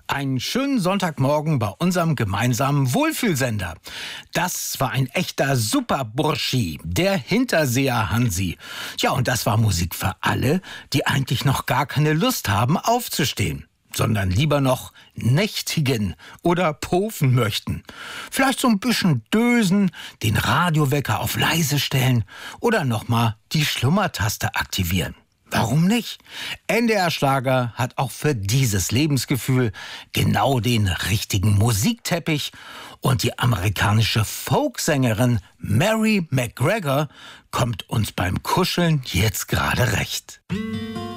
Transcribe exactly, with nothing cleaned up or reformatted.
Einen schönen Sonntagmorgen bei unserem gemeinsamen Wohlfühlsender. Das war ein echter Superburschi, der Hinterseher Hansi. Ja, und das war Musik für alle, die eigentlich noch gar keine Lust haben, aufzustehen, sondern lieber noch nächtigen oder pofen möchten. Vielleicht so ein bisschen dösen, den Radiowecker auf leise stellen oder nochmal die Schlummertaste aktivieren. Warum nicht? N D R Schlager hat auch für dieses Lebensgefühl genau den richtigen Musikteppich und die amerikanische Folksängerin Mary McGregor kommt uns beim Kuscheln jetzt gerade recht.